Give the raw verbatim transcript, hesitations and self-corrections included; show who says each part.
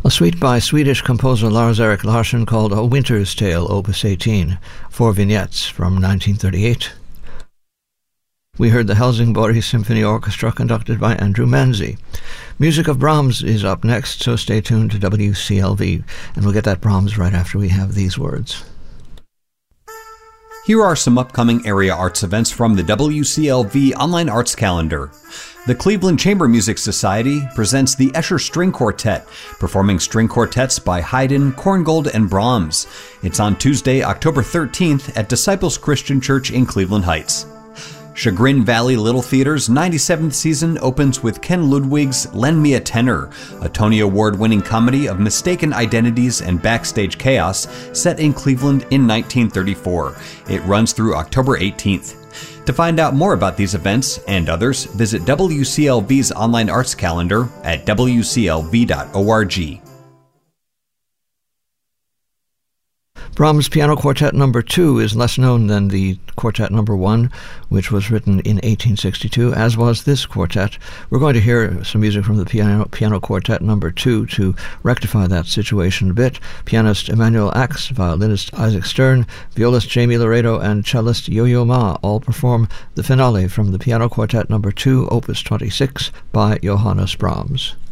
Speaker 1: A suite by Swedish composer Lars-Erik Larsson called A Winter's Tale, Opus eighteen, four vignettes from nineteen thirty-eight. We heard the Helsingborg Symphony Orchestra conducted by Andrew Manzi. Music of Brahms is up next, so stay tuned to W C L V, and we'll get that Brahms right after we have these words.
Speaker 2: Here are some upcoming area arts events from the W C L V Online Arts Calendar. The Cleveland Chamber Music Society presents the Escher String Quartet, performing string quartets by Haydn, Korngold, and Brahms. It's on Tuesday, October thirteenth at Disciples Christian Church in Cleveland Heights. Chagrin Valley Little Theater's ninety-seventh season opens with Ken Ludwig's Lend Me a Tenor, a Tony Award-winning comedy of mistaken identities and backstage chaos set in Cleveland in nineteen thirty-four. It runs through October eighteenth. To find out more about these events and others, visit W C L V's online arts calendar at W C L V dot org.
Speaker 1: Brahms' Piano Quartet Number two is less known than the Quartet Number one, which was written in eighteen sixty-two, as was this quartet. We're going to hear some music from the Piano, Piano Quartet Number two to rectify that situation a bit. Pianist Emanuel Ax, violinist Isaac Stern, violist Jamie Laredo, and cellist Yo-Yo Ma all perform the finale from the Piano Quartet Number two, Opus twenty-six, by Johannes Brahms.